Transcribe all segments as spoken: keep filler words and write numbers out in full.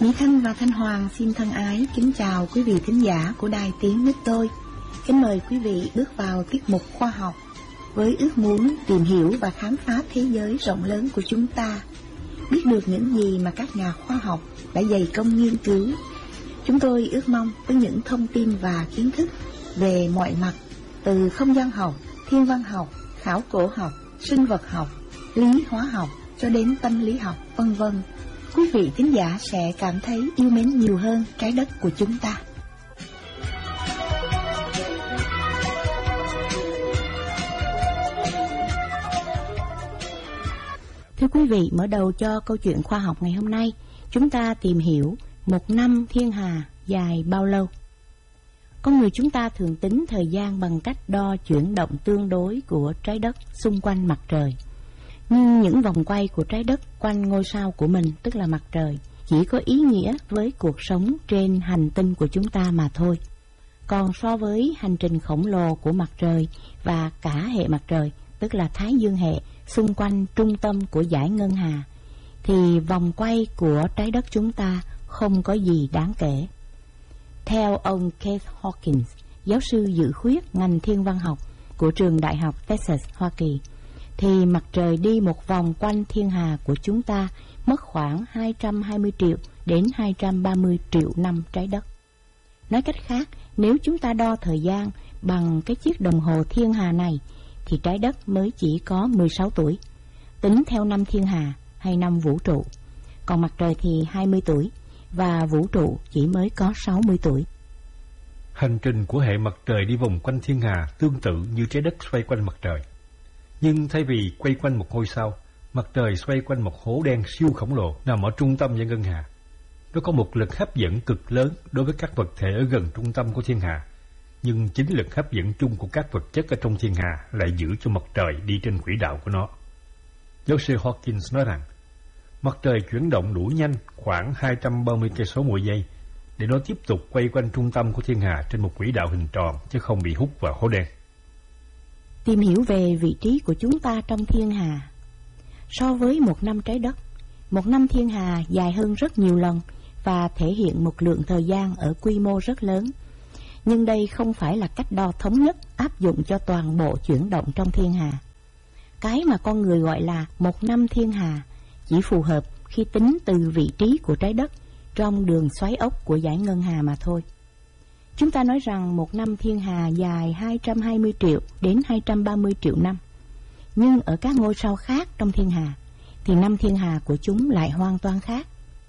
Mỹ Thanh và Thanh Hoàng xin thân ái kính chào quý vị thính giả của Đài Tiếng Nước Tôi. Kính mời quý vị bước vào tiết mục khoa học với ước muốn tìm hiểu và khám phá thế giới rộng lớn của chúng ta, biết được những gì mà các nhà khoa học đã dày công nghiên cứu. Chúng tôi ước mong với những thông tin và kiến thức về mọi mặt, từ không gian học, thiên văn học, khảo cổ học, sinh vật học, lý hóa học cho đến tâm lý học, vân vân, quý vị thính giả sẽ cảm thấy yêu mến nhiều hơn trái đất của chúng ta. Thưa quý vị, mở đầu cho câu chuyện khoa học ngày hôm nay, chúng ta tìm hiểu một năm thiên hà dài bao lâu. Con người chúng ta thường tính thời gian bằng cách đo chuyển động tương đối của trái đất xung quanh mặt trời. Nhưng những vòng quay của trái đất quanh ngôi sao của mình, tức là mặt trời, chỉ có ý nghĩa với cuộc sống trên hành tinh của chúng ta mà thôi. Còn so với hành trình khổng lồ của mặt trời và cả hệ mặt trời, tức là Thái Dương hệ, xung quanh trung tâm của dải ngân hà, thì vòng quay của trái đất chúng ta không có gì đáng kể. Theo ông Keith Hawkins, giáo sư dự khuyết ngành thiên văn học của trường đại học Texas, Hoa Kỳ, thì mặt trời đi một vòng quanh thiên hà của chúng ta mất khoảng hai trăm hai mươi triệu đến hai trăm ba mươi triệu năm trái đất. Nói cách khác, nếu chúng ta đo thời gian bằng cái chiếc đồng hồ thiên hà này, thì trái đất mới chỉ có mười sáu tuổi, tính theo năm thiên hà hay năm vũ trụ. Còn mặt trời thì hai mươi tuổi, và vũ trụ chỉ mới có sáu mươi tuổi. Hành trình của hệ mặt trời đi vòng quanh thiên hà tương tự như trái đất xoay quanh mặt trời. Nhưng thay vì quay quanh một ngôi sao, mặt trời xoay quanh một hố đen siêu khổng lồ nằm ở trung tâm dải ngân hà. Nó có một lực hấp dẫn cực lớn đối với các vật thể ở gần trung tâm của thiên hà, nhưng chính lực hấp dẫn chung của các vật chất ở trong thiên hà lại giữ cho mặt trời đi trên quỹ đạo của nó. Giáo sư Hawkins nói rằng, mặt trời chuyển động đủ nhanh, khoảng hai trăm ba mươi cây số mỗi giây, để nó tiếp tục quay quanh trung tâm của thiên hà trên một quỹ đạo hình tròn, chứ không bị hút vào hố đen. Tìm hiểu về vị trí của chúng ta trong thiên hà. So với một năm trái đất, một năm thiên hà dài hơn rất nhiều lần và thể hiện một lượng thời gian ở quy mô rất lớn. Nhưng đây không phải là cách đo thống nhất áp dụng cho toàn bộ chuyển động trong thiên hà. Cái mà con người gọi là một năm thiên hà chỉ phù hợp khi tính từ vị trí của trái đất trong đường xoáy ốc của dải ngân hà mà thôi. Chúng ta nói rằng một năm thiên hà dài hai trăm hai mươi triệu đến hai trăm ba mươi triệu năm. Nhưng ở các ngôi sao khác trong thiên hà, thì năm thiên hà của chúng lại hoàn toàn khác.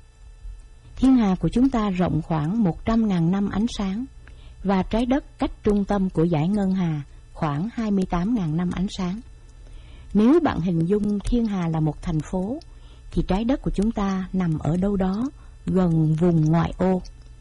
Thiên hà của chúng ta rộng khoảng một trăm nghìn năm ánh sáng, và trái đất cách trung tâm của dải ngân hà khoảng hai mươi tám nghìn năm ánh sáng. Nếu bạn hình dung thiên hà là một thành phố, thì trái đất của chúng ta nằm ở đâu đó gần vùng ngoại ô.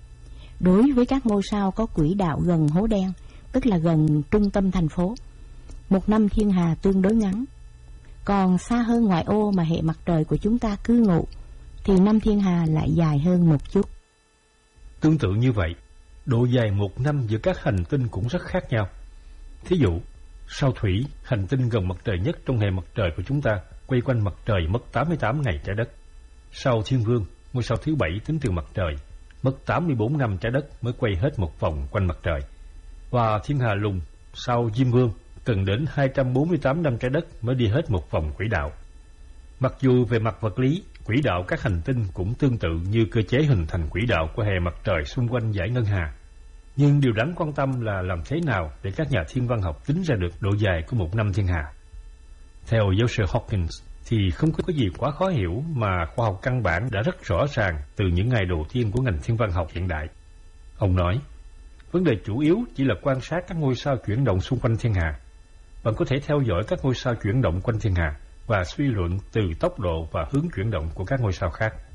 Đối với các ngôi sao có quỹ đạo gần hố đen, tức là gần trung tâm thành phố, một năm thiên hà tương đối ngắn. Còn xa hơn ngoại ô mà hệ mặt trời của chúng ta cư ngụ, thì năm thiên hà lại dài hơn một chút. Tương tự như vậy, độ dài một năm giữa các hành tinh cũng rất khác nhau. Thí dụ, sao Thủy, hành tinh gần mặt trời nhất trong hệ mặt trời của chúng ta, quay quanh mặt trời mất tám mươi tám ngày trái đất. Sao Thiên Vương, ngôi sao thứ bảy tính từ mặt trời, mất tám mươi bốn năm trái đất mới quay hết một vòng quanh mặt trời. Và Thiên Hà Lùn, sao Diêm Vương, cần đến hai trăm bốn mươi tám năm trái đất mới đi hết một vòng quỹ đạo. Mặc dù về mặt vật lý, quỹ đạo các hành tinh cũng tương tự như cơ chế hình thành quỹ đạo của hệ mặt trời xung quanh dải ngân hà, nhưng điều đáng quan tâm là làm thế nào để các nhà thiên văn học tính ra được độ dài của một năm thiên hà. Theo giáo sư Hawkins, thì không có gì quá khó hiểu mà khoa học căn bản đã rất rõ ràng từ những ngày đầu tiên của ngành thiên văn học hiện đại. Ông nói, vấn đề chủ yếu chỉ là quan sát các ngôi sao chuyển động xung quanh thiên hà. Bạn có thể theo dõi các ngôi sao chuyển động quanh thiên hà và suy luận từ tốc độ và hướng chuyển động của các ngôi sao khác.